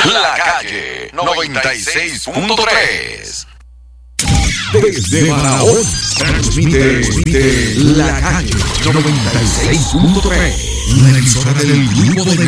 La Calle 96.3. Desde Barahona transmite La Calle 96.3, la emisora del grupo de